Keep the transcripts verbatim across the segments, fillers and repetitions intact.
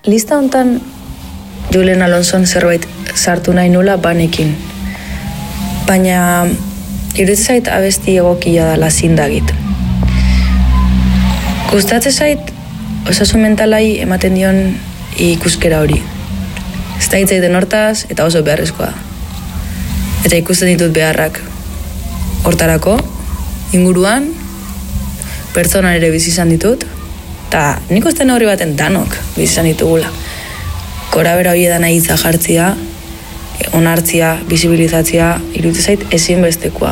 lista hontan Julen Alonson zerbait sartu nahi nula banekin. Baina iruditzen zait abesti egokia dela zindagit. Gustatzen zait osasun mentalai ematen dion ikuskera hori. Ez da hitzaiten hortaz eta oso beharrezkoa. Eta ikusten ditut beharrak hortarako, inguruan, pertsonan ere bizi izan ditut, eta nik uste neurri baten danok bizi izan ditugula. Gora bera hori edan ahitza jartzia, onartzia, bisibilizatzia, iruditzen zait ezinbestekoa.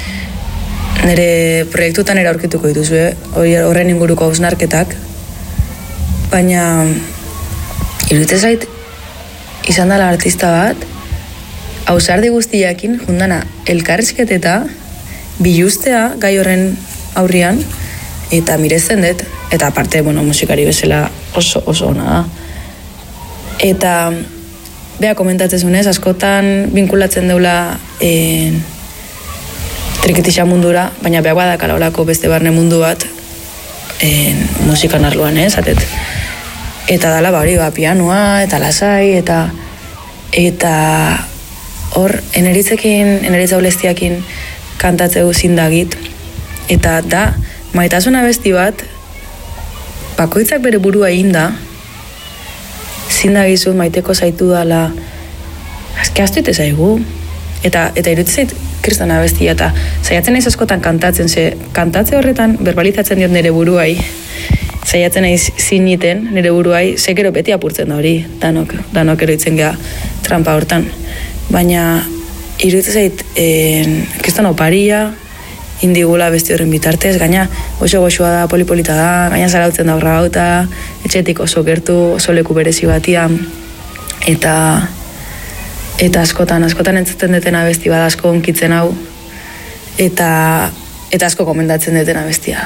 Nire proiektutan ere aurkituko dituzue, horren inguruko hausnarketak, baina iruditzen zait izan dela artista bat, ausardi guztiakin jundana elkarrizketeta biluztea gai horren aurrian, eta mirezen dut, eta aparte, bueno, musikari bezala oso, oso ona da. Eta beha komentatzen zunez, askotan vinkulatzen deula en, trikitixa mundura, baina beha badakala olako beste barne mundu bat en, musikan arloan, ez, atet. Eta dala, ba hori, ba, pianoa, eta lasai, eta eta hor, eneritzekin, eneritza olestiakin kantatzeu zindagit, eta da, maitasuna besti bat, bakoitzak bere burua egin da, zindagizut maiteko zaitu dala, azke astuite zaigu, eta, eta irutzeit kristana bestia, eta saiatzen naiz askotan kantatzen, ze kantatze horretan berbalizatzen diot nire buruai, saiatzen naiz ziniten nire buruai, zekero beti apurtzen da hori, danok, danok eroitzen geha trampa hortan. Baina iruditzen zait, eh, kriston oparia, indigula besti horren bitartez, gaina oso goxua da, polipolita da, gaina zarautzen da horra gauta, etxetik oso gertu, oso leku berezi batian, eta eta askotan, askotan entzuten detena besti bada asko onkitzen hau, eta eta asko komendatzen detena bestia.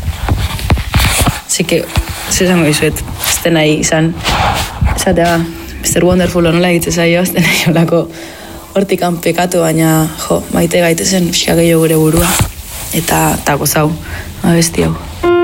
Así que, zezango izuet, ez dena izan, esatea, mister Wonderful nola egitzen zaio, ez dena jolako hortikan pekatu, baina, jo, maite gaitezen pixka gehiago gure burua, eta tako zau, abesti hau.